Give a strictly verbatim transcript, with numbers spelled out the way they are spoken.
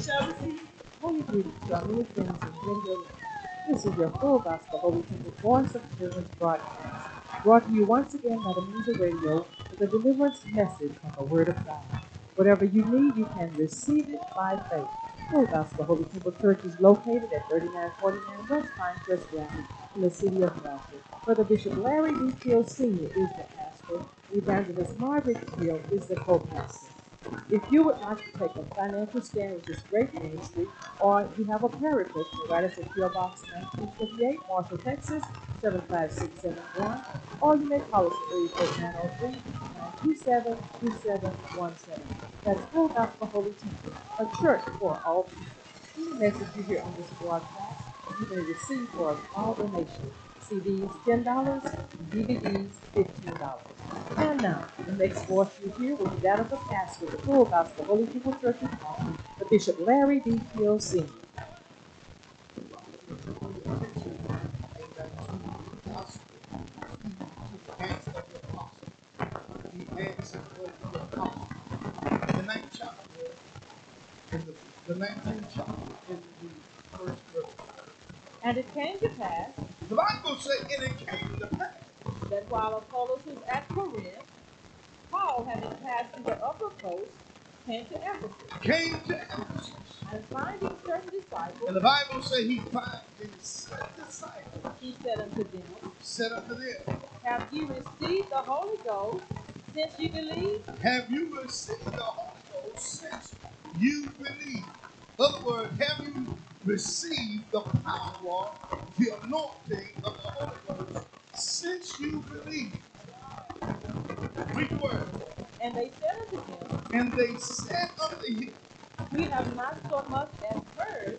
Holy greetings to our many friends in Radio Land. This is your full gospel Holy Temple Voice of Deliverance broadcast, brought to you once again by the means of radio with a deliverance message from the Word of God. Whatever you need, you can receive it by faith. Full Gospel Holy Temple Church is located at thirty-nine forty-nine West Pinecrest Drive in the city of Milford. Brother Bishop Larry D. Field Senior is the pastor. Evangelist Margaret Field is the co-pastor. If you would like to take a financial stand with this great ministry, or you have a prayer request, write us at P O. Box nineteen fifty-eight, Marshall, Texas, seven five six seven one, or you may call us at area code nine oh three, nine two seven, two seven one seven. That's Full Gospel Holy Temple, a church for all people. Any message you hear on this broadcast, you may receive for a small donation. C Ds ten dollars, D V Ds fifteen dollars. And now, the next voice you hear will be that of the pastor of the Full Gospel Holy People Church in Austin, the Bishop Larry D. Field Senior The ninth chapter, in the, the nineteenth chapter, in the first verse. And it came to pass The Bible says, and it came to pass that while Apollos was at Corinth, Paul, having passed through the upper coast, came to Ephesus, came to Ephesus. and finding certain disciples, And the Bible says he found his disciples, he said unto them, said unto them, Have ye received the Holy Ghost since ye believed? have you received the Holy Ghost since you believe? In other words, have you received the power, the anointing of the Holy Ghost since you believe? Read the word. And they said unto him, And they said unto him, We have not so much as heard